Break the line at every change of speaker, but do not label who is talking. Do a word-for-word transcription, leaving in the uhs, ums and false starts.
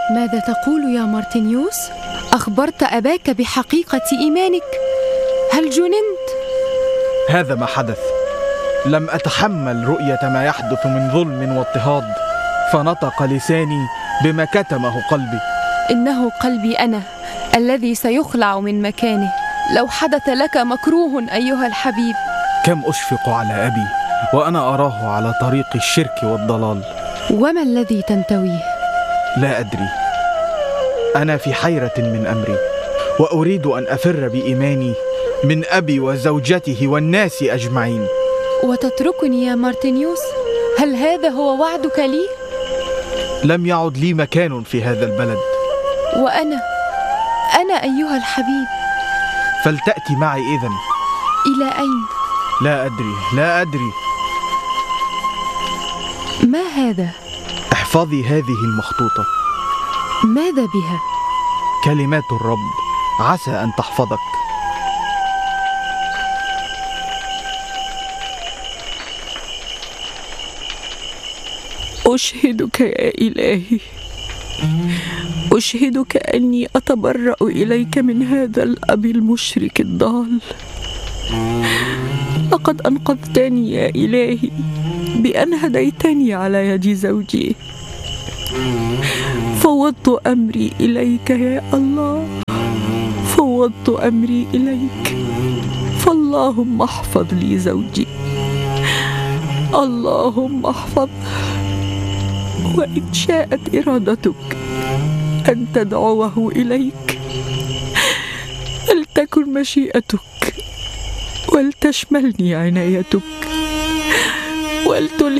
ماذا تقول يا مارتينيوس؟ أخبرت أباك بحقيقة إيمانك؟ هل جننت؟
هذا ما حدث. لم أتحمل رؤية ما يحدث من ظلم واضطهاد، فنطق لساني بما كتمه قلبي.
إنه قلبي أنا الذي سيخلع من مكانه لو حدث لك مكروه أيها الحبيب.
كم أشفق على أبي وأنا أراه على طريق الشرك والضلال.
وما الذي تنتويه؟
لا أدري، أنا في حيرة من أمري، وأريد أن أفر بإيماني من أبي وزوجته والناس أجمعين.
وتتركني يا مارتينيوس؟ هل هذا هو وعدك لي؟
لم يعد لي مكان في هذا البلد.
وأنا أنا أيها الحبيب.
فلتأتي معي إذن.
إلى أين؟
لا أدري لا أدري.
ما هذا؟
احفظي هذه المخطوطة.
ماذا بها؟
كلمات الرب، عسى أن تحفظك.
أشهدك يا إلهي، أشهدك أني أتبرأ إليك من هذا الأب المشرك الضال. لقد أنقذتني يا إلهي بأن هديتني على يد زوجي. فوضت أمري إليك يا الله، فوضت أمري إليك، فاللهم احفظ لي زوجي، اللهم احفظه. وإن شاءت إرادتك أن تدعوه إليك فلتكن مشيئتك، ولتشملني عنايتك، ولتلهمني